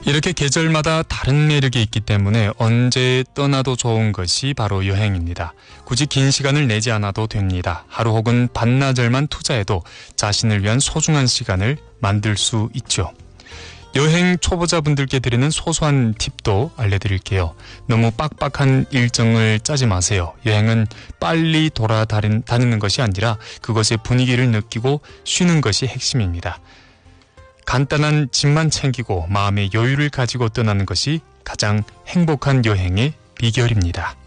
이렇게 계절마다 다른 매력이 있기 때문에 언제 떠나도 좋은 것이 바로 여행입니다. 굳이 긴 시간을 내지 않아도 됩니다. 하루 혹은 반나절만 투자해도 자신을 위한 소중한 시간을 만들 수 있죠. 여행 초보자분들께 드리는 소소한 팁도 알려드릴게요. 너무 빡빡한 일정을 짜지 마세요. 여행은 빨리 돌아다니는 것이 아니라 그것의 분위기를 느끼고 쉬는 것이 핵심입니다. 간단한 짐만 챙기고 마음의 여유를 가지고 떠나는 것이 가장 행복한 여행의 비결입니다.